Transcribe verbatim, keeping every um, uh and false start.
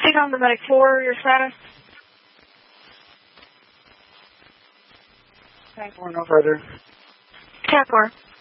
Take on the medic four, your status. Tank four, no further. Cat four.